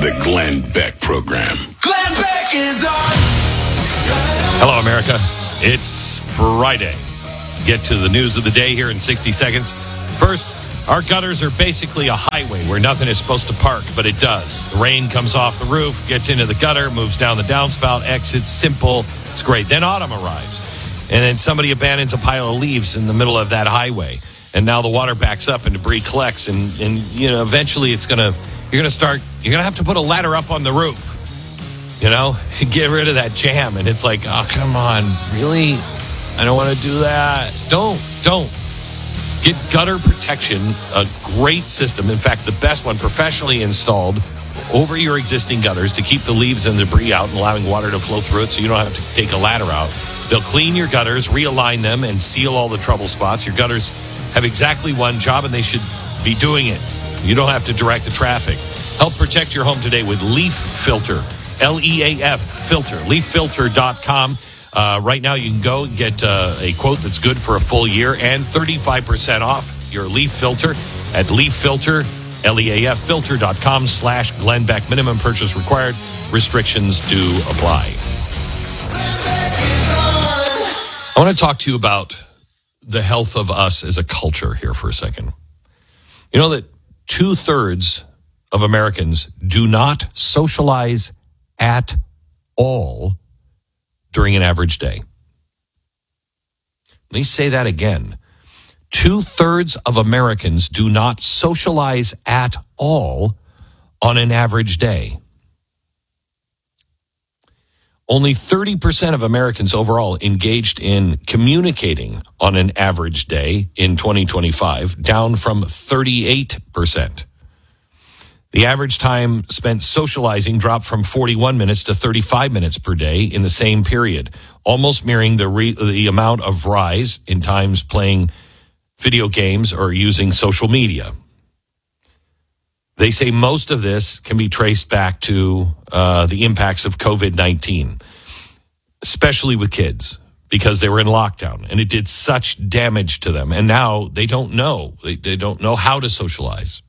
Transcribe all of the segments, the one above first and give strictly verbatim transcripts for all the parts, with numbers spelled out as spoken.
The Glenn Beck Program. Glenn Beck is on. Hello, America. It's Friday. Get to the news of the day here in sixty seconds. First, our gutters are basically a highway where nothing is supposed to park, but it does. The rain comes off the roof, gets into the gutter, moves down the downspout, exits. Simple. It's great. Then autumn arrives, and then somebody abandons a pile of leaves in the middle of that highway, and now the water backs up and debris collects, and, and you know, eventually it's going to, you're going to start, you're going to have to put a ladder up on the roof. You know, get rid of that jam. And it's like, oh, come on, really? I don't want to do that. Don't, don't. Get gutter protection, a great system. In fact, the best one, professionally installed over your existing gutters to keep the leaves and debris out and allowing water to flow through it so you don't have to take a ladder out. They'll clean your gutters, realign them, and seal all the trouble spots. Your gutters have exactly one job, and they should be doing it. You don't have to direct the traffic. Help protect your home today with Leaf Filter. L E A F Filter, leaf filter dot com. Uh, right now, you can go and get uh, a quote that's good for a full year and thirty-five percent off your Leaf Filter at Leaf Filter, L E A F filter dot com slash Glenn Beck. Minimum purchase required. Restrictions do apply. I want to talk to you about the health of us as a culture here for a second. You know that two-thirds of Americans do not socialize at all during an average day. Let me say that again. Two-thirds of Americans do not socialize at all on an average day. Only thirty percent of Americans overall engaged in communicating on an average day in twenty twenty-five, down from thirty-eight percent. The average time spent socializing dropped from forty-one minutes to thirty-five minutes per day in the same period, almost mirroring the re- the amount of rise in times playing video games or using social media. They say most of this can be traced back to uh, the impacts of covid nineteen, especially with kids, because they were in lockdown and it did such damage to them. And now they don't know. They, they don't know how to socialize.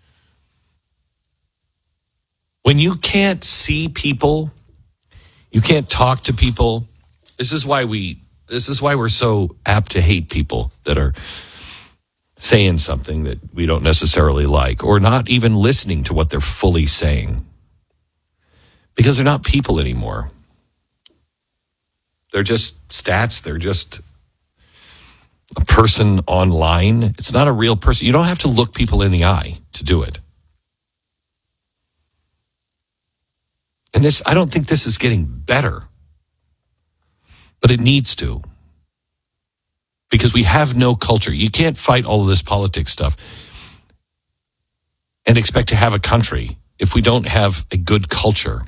When you can't see people, you can't talk to people. This is why we, this is why we're so apt to hate people that are saying something that we don't necessarily like, or not even listening to what they're fully saying. Because they're not people anymore. They're just stats. They're just a person online. It's not a real person. You don't have to look people in the eye to do it. And this, I don't think this is getting better, but it needs to, because we have no culture. You can't fight all of this politics stuff and expect to have a country if we don't have a good culture.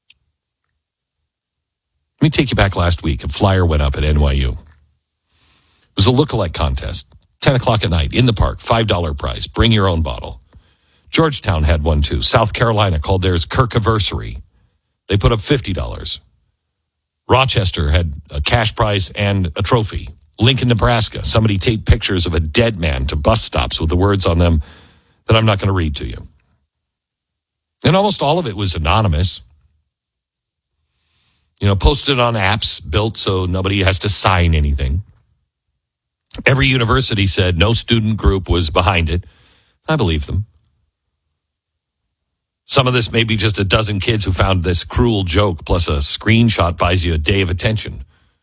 Let me take you back last week. A flyer went up at N Y U. It was a lookalike contest, ten o'clock at night in the park, five dollars prize. Bring your own bottle. Georgetown had one too. South Carolina called theirs Kirkiversary. They put up fifty dollars. Rochester had a cash prize and a trophy. Lincoln, Nebraska, somebody taped pictures of a dead man to bus stops with the words on them that I'm not going to read to you. And almost all of it was anonymous. You know, posted on apps built so nobody has to sign anything. Every university said no student group was behind it. I believe them. Some of this may be just a dozen kids who found this cruel joke, plus a screenshot buys you a day of attention.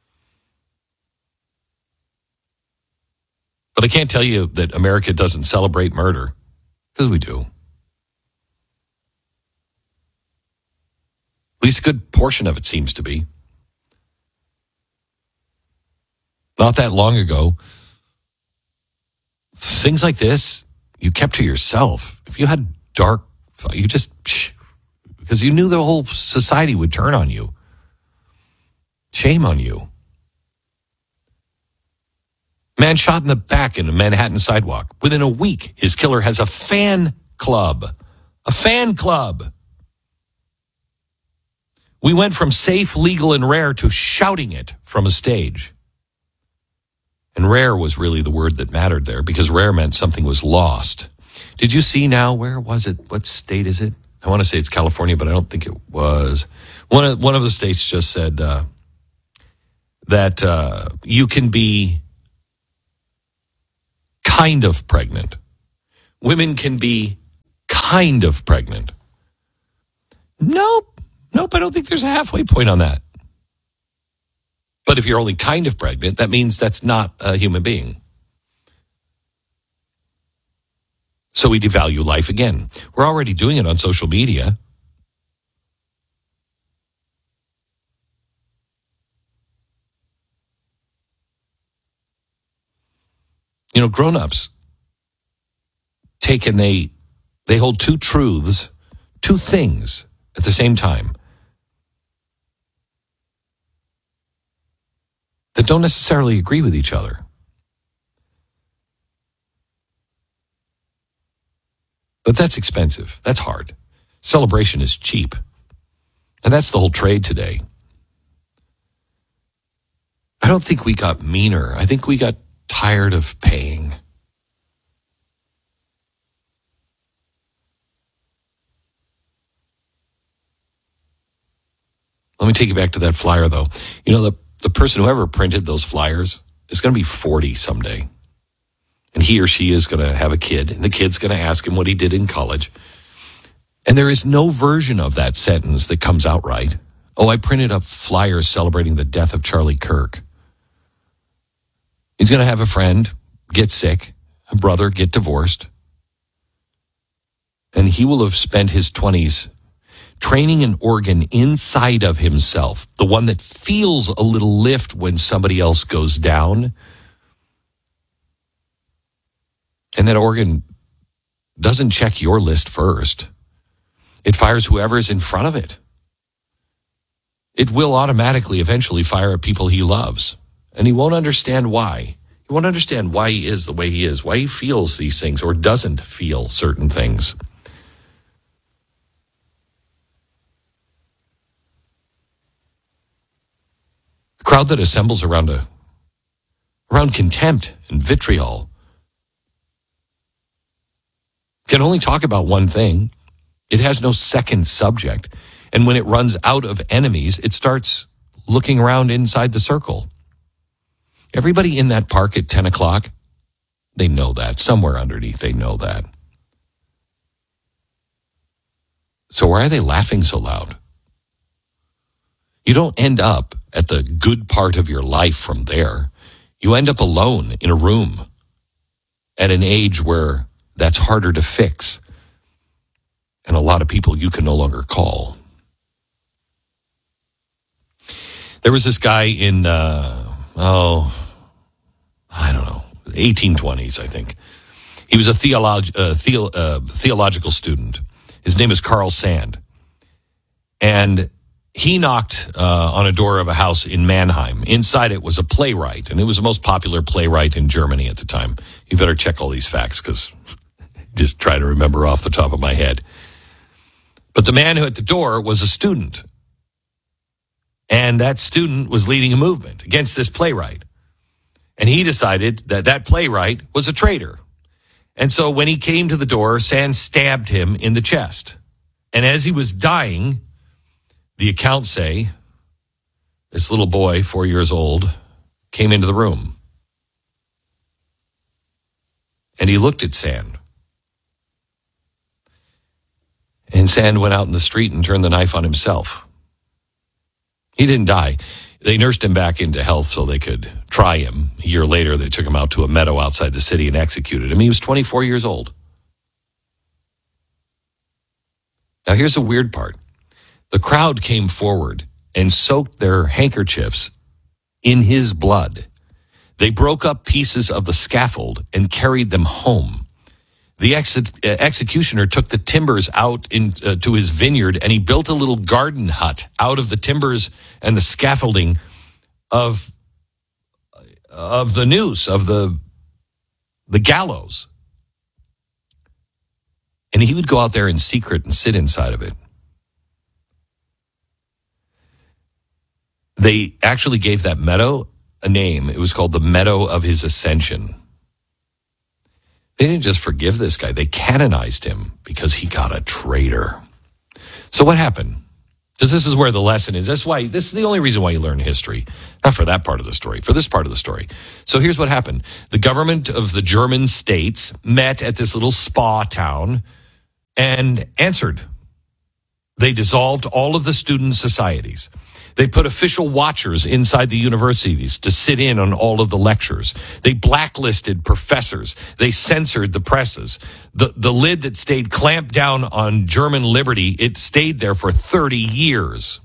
But I can't tell you that America doesn't celebrate murder, because we do. At least a good portion of it seems to be. Not that long ago, things like this, you kept to yourself. If you had dark, you just, because you knew the whole society would turn on you. Shame on you. Man shot in the back in a Manhattan sidewalk. Within a week, his killer has a fan club. A fan club. We went from safe, legal, and rare to shouting it from a stage. And rare was really the word that mattered there, because rare meant something was lost. Did you see now, where was it? What state is it? I want to say it's California, but I don't think it was. One of, one of the states just said uh, that uh, you can be kind of pregnant. Women can be kind of pregnant. Nope. Nope, I don't think there's a halfway point on that. But if you're only kind of pregnant, that means that's not a human being. So we devalue life again. We're already doing it on social media. You know, grown-ups take and they they hold two truths, two things at the same time that don't necessarily agree with each other. But that's expensive. That's hard. Celebration is cheap. And that's the whole trade today. I don't think we got meaner. I think we got tired of paying. Let me take you back to that flyer, though. You know, the, the person who ever printed those flyers is going to be forty someday. And he or she is going to have a kid, and the kid's going to ask him what he did in college. And there is no version of that sentence that comes out right. Oh, I printed up flyers celebrating the death of Charlie Kirk. He's going to have a friend get sick, a brother get divorced, and he will have spent his twenties training an organ inside of himself, the one that feels a little lift when somebody else goes down. And that organ doesn't check your list first. It fires whoever's in front of it. It will automatically eventually fire at people he loves. And he won't understand why. He won't understand why he is the way he is, why he feels these things or doesn't feel certain things. The crowd that assembles around a around contempt and vitriol can only talk about one thing. It has no second subject. And when it runs out of enemies, it starts looking around inside the circle. Everybody in that park at ten o'clock, they know that. Somewhere underneath, they know that. So why are they laughing so loud? You don't end up at the good part of your life from there. You end up alone in a room at an age where that's harder to fix. And a lot of people you can no longer call. There was this guy in, uh, oh, I don't know, eighteen twenties, I think. He was a theolog- uh, theo- uh, theological student. His name is Carl Sand. And he knocked uh, on a door of a house in Mannheim. Inside it was a playwright, and it was the most popular playwright in Germany at the time. You better check all these facts because just try to remember off the top of my head. But the man who at the door was a student. And that student was leading a movement against this playwright. And he decided that that playwright was a traitor. And so when he came to the door, Sand stabbed him in the chest. And as he was dying, the accounts say, this little boy, four years old, came into the room. And he looked at Sand. And Sand went out in the street and turned the knife on himself. He didn't die. They nursed him back into health so they could try him. A year later, they took him out to a meadow outside the city and executed him. He was twenty-four years old. Now, here's the weird part. The crowd came forward and soaked their handkerchiefs in his blood. They broke up pieces of the scaffold and carried them home. The ex- executioner took the timbers out into uh, his vineyard, and he built a little garden hut out of the timbers and the scaffolding of of the noose, of the the gallows. And he would go out there in secret and sit inside of it. They actually gave that meadow a name. It was called the Meadow of His Ascension. They didn't just forgive this guy. They canonized him because he got a traitor. So what happened? Because this is where the lesson is. That's why, this is the only reason why you learn history. Not for that part of the story, for this part of the story. So here's what happened. The government of the German states met at this little spa town and answered. They dissolved all of the student societies. They put official watchers inside the universities to sit in on all of the lectures. They blacklisted professors. They censored the presses. The, the lid that stayed clamped down on German liberty, it stayed there for thirty years.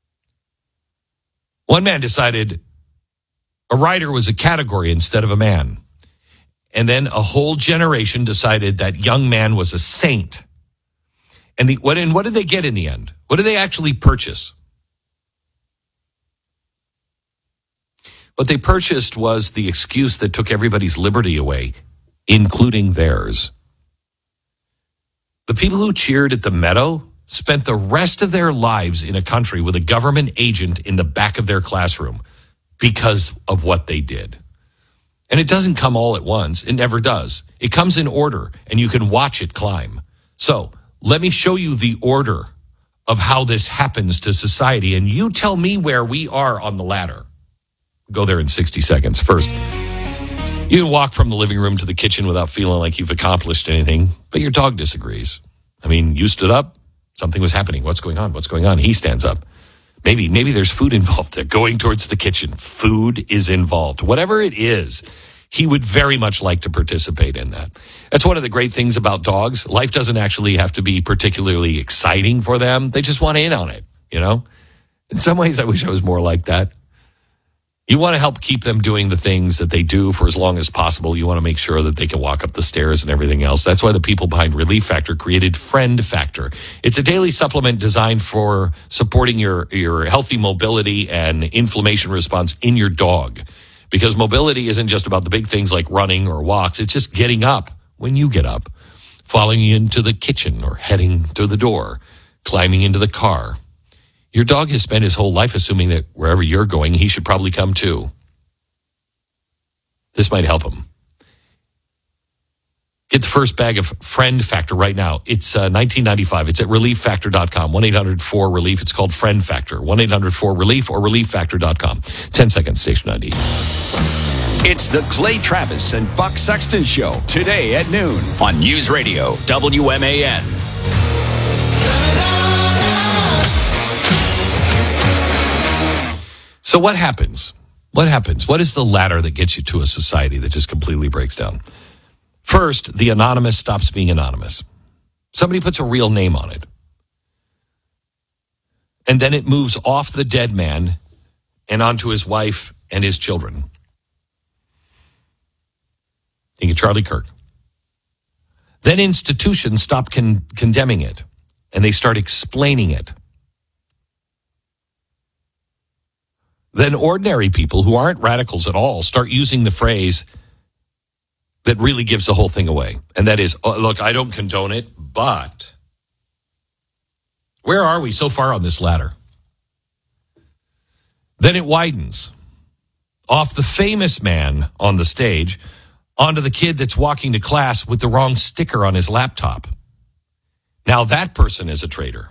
One man decided a writer was a category instead of a man. And then a whole generation decided that young man was a saint. And, the, what, and what did they get in the end? What did they actually purchase? What they purchased was the excuse that took everybody's liberty away, including theirs. The people who cheered at the Meadow spent the rest of their lives in a country with a government agent in the back of their classroom because of what they did. And it doesn't come all at once. It never does. It comes in order, and you can watch it climb. So let me show you the order of how this happens to society, and you tell me where we are on the ladder. Go there in sixty seconds. First, you can walk from the living room to the kitchen without feeling like you've accomplished anything, but your dog disagrees. I mean, you stood up, something was happening. What's going on? What's going on? He stands up. Maybe, maybe there's food involved. They're going towards the kitchen. Food is involved. Whatever it is, he would very much like to participate in that. That's one of the great things about dogs. Life doesn't actually have to be particularly exciting for them. They just want in on it, you know? In some ways, I wish I was more like that. You want to help keep them doing the things that they do for as long as possible. You want to make sure that they can walk up the stairs and everything else. That's why the people behind Relief Factor created Friend Factor. It's a daily supplement designed for supporting your, your healthy mobility and inflammation response in your dog. Because mobility isn't just about the big things like running or walks. It's just getting up when you get up, following into the kitchen or heading to the door, climbing into the car. Your dog has spent his whole life assuming that wherever you're going, he should probably come too. This might help him. Get the first bag of Friend Factor right now. It's uh, nineteen ninety-five. It's at relief factor dot com. one eight hundred four relief. It's called Friend Factor. one eight hundred four relief or relief factor dot com. ten seconds, station I D. It's the Clay Travis and Buck Sexton Show today at noon on News Radio W M A N. So what happens? What happens? What is the ladder that gets you to a society that just completely breaks down? First, the anonymous stops being anonymous. Somebody puts a real name on it. And then it moves off the dead man and onto his wife and his children. Think of Charlie Kirk. Then institutions stop con- condemning it, and they start explaining it. Then ordinary people who aren't radicals at all start using the phrase that really gives the whole thing away. And that is, oh, look, I don't condone it, but where are we so far on this ladder? Then it widens off the famous man on the stage onto the kid that's walking to class with the wrong sticker on his laptop. Now that person is a traitor.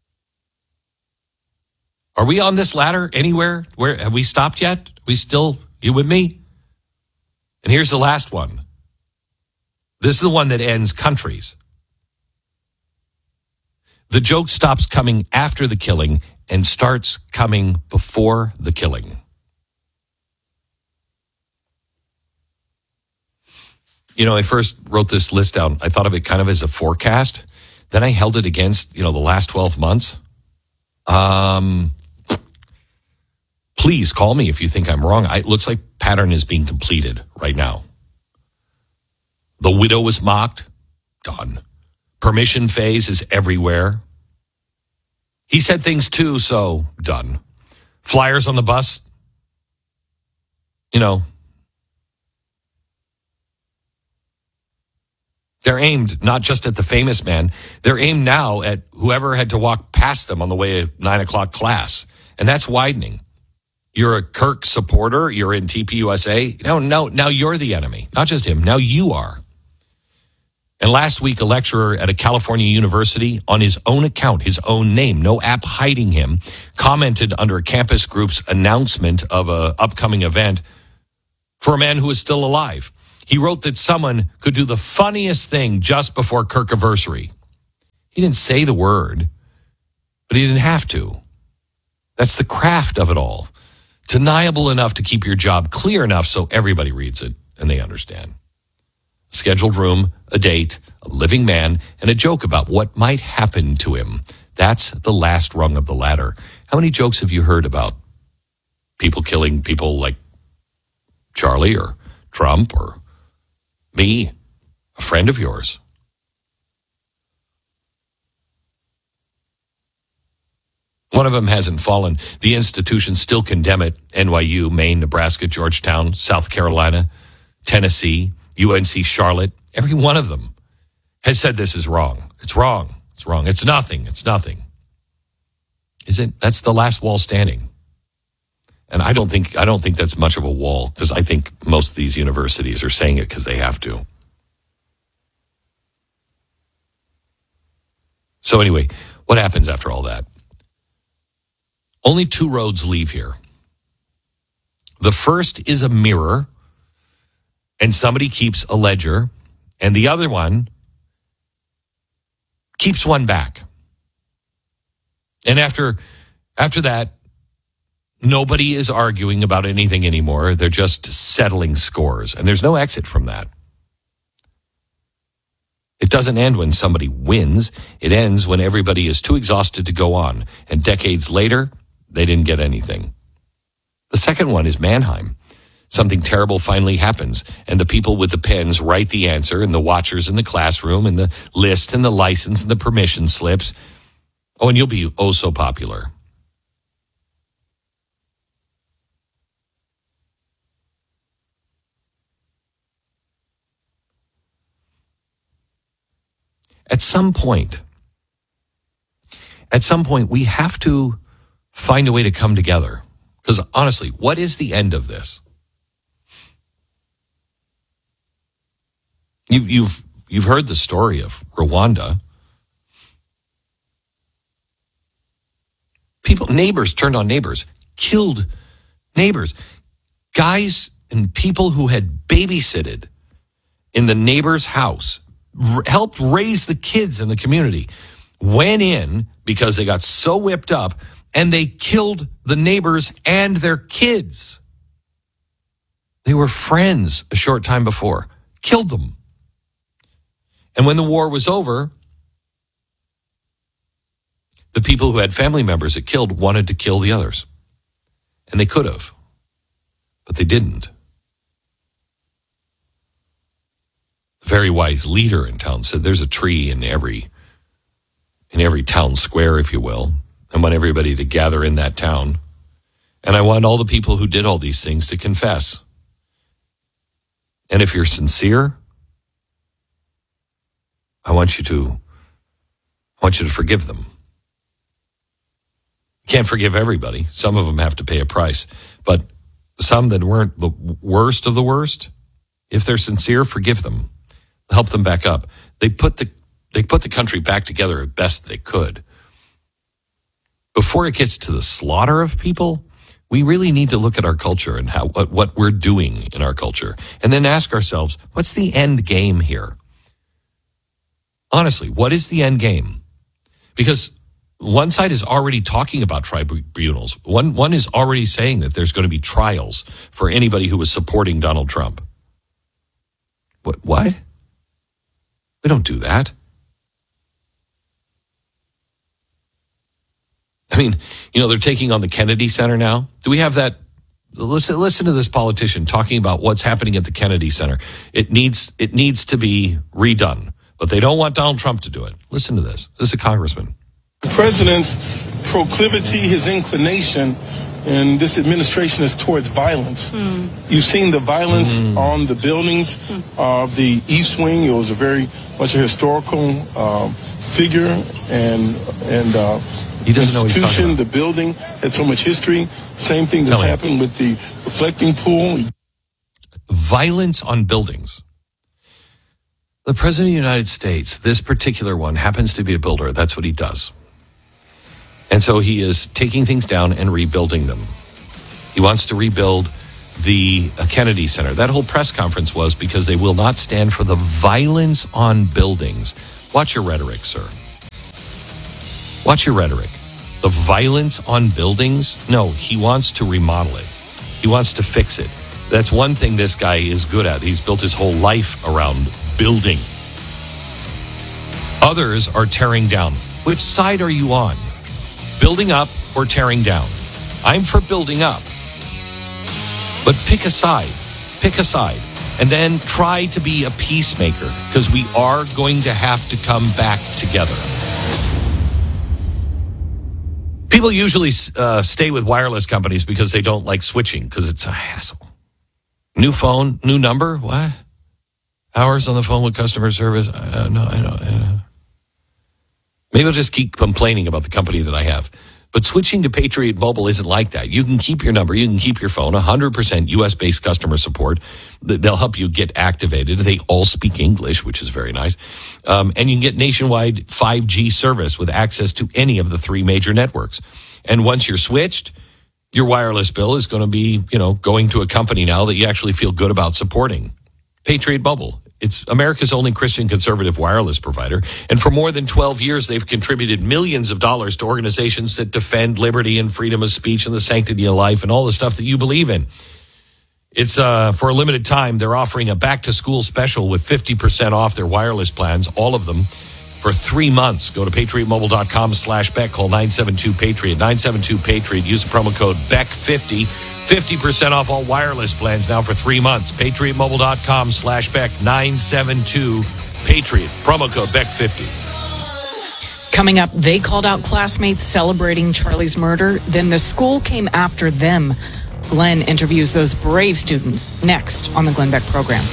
Are we on this ladder anywhere? Where have we stopped yet? We still, you with me? And here's the last one. This is the one that ends countries. The joke stops coming after the killing and starts coming before the killing. You know, I first wrote this list down. I thought of it kind of as a forecast. Then I held it against, you know, the last twelve months. Um, please call me if you think I'm wrong. I, it looks like pattern is being completed right now. The widow was mocked. Done. Permission phase is everywhere. He said things too, so done. Flyers on the bus. You know. They're aimed not just at the famous man. They're aimed now at whoever had to walk past them on the way to nine o'clock class. And that's widening. You're a Kirk supporter. You're in T P U S A. No, no, now you're the enemy. Not just him. Now you are. And last week, a lecturer at a California university, on his own account, his own name, no app hiding him, commented under a campus group's announcement of an upcoming event for a man who is still alive. He wrote that someone could do the funniest thing just before Kirkiversary. He didn't say the word, but he didn't have to. That's the craft of it all. Deniable enough to keep your job clear enough so everybody reads it and they understand. Scheduled room, a date, a living man, and a joke about what might happen to him. That's the last rung of the ladder. How many jokes have you heard about people killing people like Charlie or Trump or me, a friend of yours? One of them hasn't fallen. The institutions still condemn it. N Y U, Maine, Nebraska, Georgetown, South Carolina, Tennessee, U N C Charlotte. Every one of them has said this is wrong. It's wrong. It's wrong. It's nothing. It's nothing. Is it? That's the last wall standing. And I don't think I don't think that's much of a wall, because I think most of these universities are saying it because they have to. So anyway, what happens after all that? Only two roads leave here. The first is a mirror, and somebody keeps a ledger, and the other one keeps one back. And after after that, nobody is arguing about anything anymore. They're just settling scores, and there's no exit from that. It doesn't end when somebody wins. It ends when everybody is too exhausted to go on, and decades later, they didn't get anything. The second one is Mannheim. Something terrible finally happens, and the people with the pens write the answer, and the watchers in the classroom, and the list, and the license, and the permission slips. Oh, and you'll be oh so popular. At some point, at some point, we have to find a way to come together. Because honestly, what is the end of this? You've, you've, you've heard the story of Rwanda. People, neighbors turned on neighbors, killed neighbors. Guys and people who had babysitted in the neighbor's house, r- helped raise the kids in the community, went in because they got so whipped up, and they killed the neighbors and their kids. They were friends a short time before. Killed them. And when the war was over, the people who had family members it killed wanted to kill the others. And they could have. But they didn't. A very wise leader in town said there's a tree in every, in every town square, if you will. I want everybody to gather in that town. And I want all the people who did all these things to confess. And if you're sincere, I want you to, I want you to forgive them. You can't forgive everybody. Some of them have to pay a price. But some that weren't the worst of the worst, if they're sincere, forgive them. Help them back up. They put the, they put the country back together as best they could. Before it gets to the slaughter of people, we really need to look at our culture and how what, what we're doing in our culture, and then ask ourselves, what's the end game here? Honestly, what is the end game? Because one side is already talking about tribunals. One, one is already saying that there's going to be trials for anybody who was supporting Donald Trump. What? What? We don't do that. I mean, you know, they're taking on the Kennedy Center now. Do we have that? Listen, listen to this politician talking about what's happening at the Kennedy Center. It needs, it needs to be redone, but they don't want Donald Trump to do it. Listen to this. This is a congressman. The president's proclivity, his inclination in this administration is towards violence. Mm. You've seen the violence mm. on the buildings mm. of the East Wing. It was a very much a historical um, figure and and uh, he doesn't know what he's talking about. The building had so much history. Same thing that's happened with the reflecting pool. Violence on buildings. The President of the United States, this particular one, happens to be a builder. That's what he does. And so he is taking things down and rebuilding them. He wants to rebuild the Kennedy Center. That whole press conference was because they will not stand for the violence on buildings. Watch your rhetoric, sir. Watch your rhetoric. The violence on buildings? No, he wants to remodel it. He wants to fix it. That's one thing this guy is good at. He's built his whole life around building. Others are tearing down. Which side are you on? Building up or tearing down? I'm for building up. But pick a side. Pick a side. And then try to be a peacemaker, because we are going to have to come back together. People usually uh, stay with wireless companies because they don't like switching, because it's a hassle. New phone, new number, what? Hours on the phone with customer service? Uh, no, I don't. Uh, maybe I'll just keep complaining about the company that I have. But switching to Patriot Mobile isn't like that. You can keep your number. You can keep your phone. one hundred percent U S-based customer support. They'll help you get activated. They all speak English, which is very nice. Um, and you can get nationwide five G service with access to any of the three major networks. And once you're switched, your wireless bill is going to be, you know, going to a company now that you actually feel good about supporting. Patriot Mobile. It's America's only Christian conservative wireless provider. And for more than twelve years, they've contributed millions of dollars to organizations that defend liberty and freedom of speech and the sanctity of life and all the stuff that you believe in. It's uh, for a limited time. They're offering a back-to-school special with fifty percent off their wireless plans, all of them, for three months. Go to patriotmobile.com slash Beck. Call nine seven two Patriot. nine seven two Patriot. Use the promo code Beck fifty. fifty percent off all wireless plans now for three months. patriotmobile.com slash Beck. nine seven two Patriot. Promo code Beck fifty. Coming up, they called out classmates celebrating Charlie's murder. Then the school came after them. Glenn interviews those brave students next on the Glenn Beck program.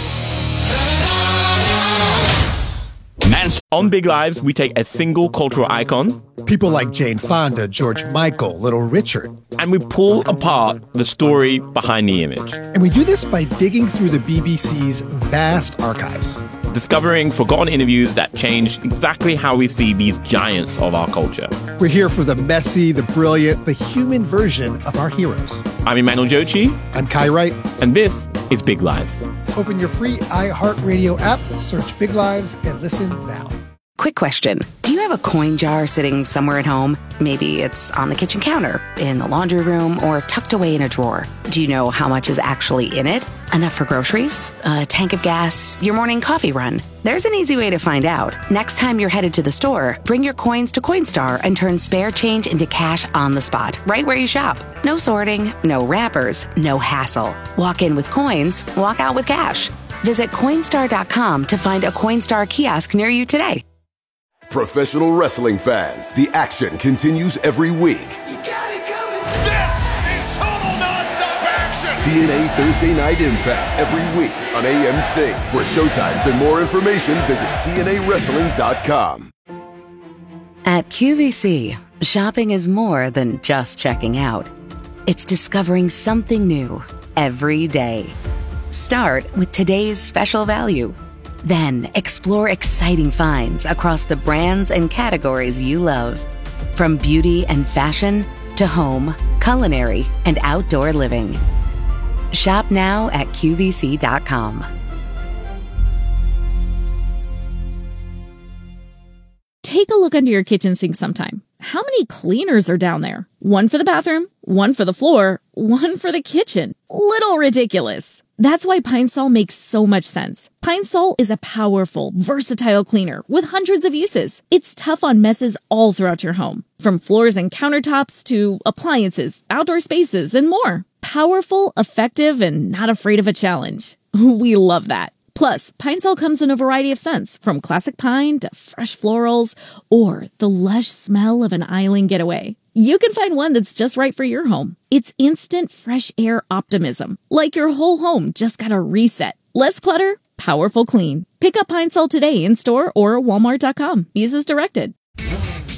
On Big Lives, we take a single cultural icon, people like Jane Fonda, George Michael, Little Richard, and we pull apart the story behind the image. And we do this by digging through the B B C's vast archives, discovering forgotten interviews that changed exactly how we see these giants of our culture. We're here for the messy, the brilliant, the human version of our heroes. I'm Emmanuel Jochi. I'm Kai Wright. And this is Big Lives. Open your free iHeartRadio app, search Big Lives, and listen now. Quick question. Do you have a coin jar sitting somewhere at home? Maybe it's on the kitchen counter, in the laundry room, or tucked away in a drawer. Do you know how much is actually in it? Enough for groceries? A tank of gas? Your morning coffee run? There's an easy way to find out. Next time you're headed to the store, bring your coins to Coinstar and turn spare change into cash on the spot, right where you shop. No sorting, no wrappers, no hassle. Walk in with coins, walk out with cash. Visit Coinstar dot com to find a Coinstar kiosk near you today. Professional wrestling fans, the action continues every week. You got it coming. This is total nonstop action. T N A Thursday Night Impact every week on A M C. For showtimes and more information, visit T N A wrestling dot com. At Q V C, shopping is more than just checking out. It's discovering something new every day. Start with today's special value. Then explore exciting finds across the brands and categories you love. From beauty and fashion to home, culinary, and outdoor living. Shop now at Q V C dot com. Take a look under your kitchen sink sometime. How many cleaners are down there? One for the bathroom, one for the floor, one for the kitchen. Little ridiculous. That's why Pine Sol makes so much sense. Pine Sol is a powerful, versatile cleaner with hundreds of uses. It's tough on messes all throughout your home, from floors and countertops to appliances, outdoor spaces, and more. Powerful, effective, and not afraid of a challenge. We love that. Plus, Pine Sol comes in a variety of scents, from classic pine to fresh florals or the lush smell of an island getaway. You can find one that's just right for your home. It's instant fresh air optimism, like your whole home just got a reset. Less clutter, powerful clean. Pick up Pine Sol today in store or walmart dot com. Use as directed.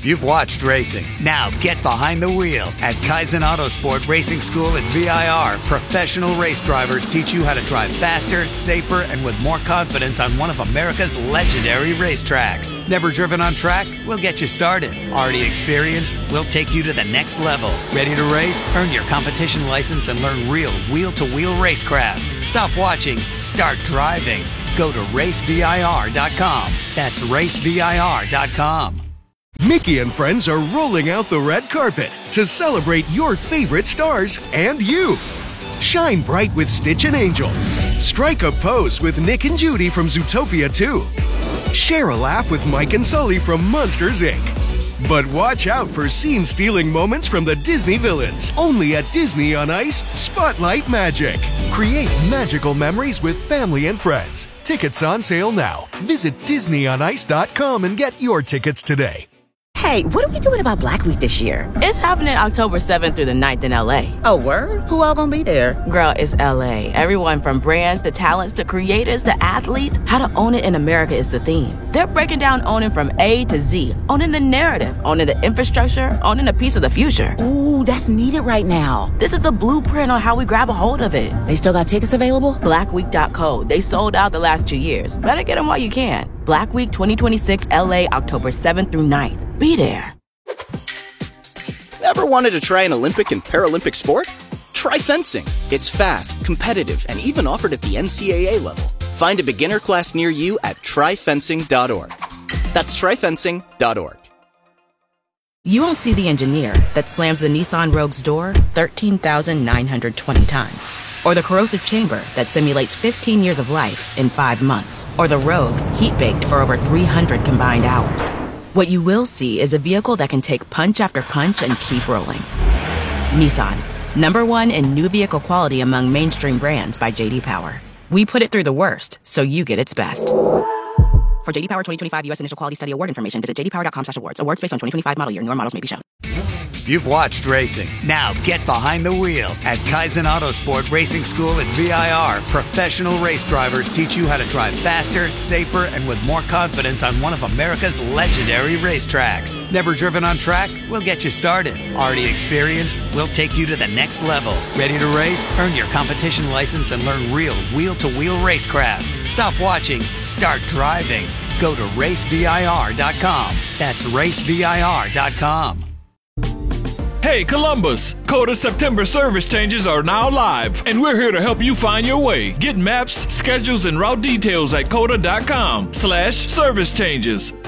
You've watched racing. Now get behind the wheel. At Kaizen Autosport Racing School at V I R, professional race drivers teach you how to drive faster, safer, and with more confidence on one of America's legendary racetracks. Never driven on track? We'll get you started. Already experienced? We'll take you to the next level. Ready to race? Earn your competition license and learn real wheel-to-wheel racecraft. Stop watching. Start driving. Go to race V I R dot com. That's race V I R dot com. Mickey and friends are rolling out the red carpet to celebrate your favorite stars and you. Shine bright with Stitch and Angel. Strike a pose with Nick and Judy from Zootopia two. Share a laugh with Mike and Sully from Monsters, Incorporated. But watch out for scene-stealing moments from the Disney villains. Only at Disney on Ice Spotlight Magic. Create magical memories with family and friends. Tickets on sale now. Visit disney on ice dot com and get your tickets today. Hey, what are we doing about Black Week this year? It's happening October seventh through the ninth in L A. Oh, word? Who all gonna be there? Girl, it's L A. Everyone from brands to talents to creators to athletes. How to own it in America is the theme. They're breaking down owning from A to Z. Owning the narrative, owning the infrastructure, owning a piece of the future. Ooh, that's needed right now. This is the blueprint on how we grab a hold of it. They still got tickets available? black week dot co. They sold out the last two years. Better get them while you can. Black Week twenty twenty-six L A, October seventh through ninth. Be there. Ever wanted to try an Olympic and Paralympic sport? Try fencing. It's fast, competitive, and even offered at the N C A A level. Find a beginner class near you at try fencing dot org. That's try fencing dot org. You won't see the engineer that slams the Nissan Rogue's door thirteen thousand nine hundred twenty times. Or the corrosive chamber that simulates fifteen years of life in five months. Or the Rogue heat-baked for over three hundred combined hours. What you will see is a vehicle that can take punch after punch and keep rolling. Nissan, number one in new vehicle quality among mainstream brands by J D Power. We put it through the worst, so you get its best. For J D Power twenty twenty-five U S Initial Quality Study Award information, visit j d power dot com slash awards. Awards based on twenty twenty-five model year. Newer models may be shown. You've watched racing. Now get behind the wheel. At Kaizen Autosport Racing School at V I R, professional race drivers teach you how to drive faster, safer, and with more confidence on one of America's legendary racetracks. Never driven on track? We'll get you started. Already experienced? We'll take you to the next level. Ready to race? Earn your competition license and learn real wheel-to-wheel racecraft. Stop watching. Start driving. Go to race V I R dot com. That's race V I R dot com. Hey Columbus, Coda September service changes are now live, and we're here to help you find your way. Get maps, schedules, and route details at coda dot com slash service changes.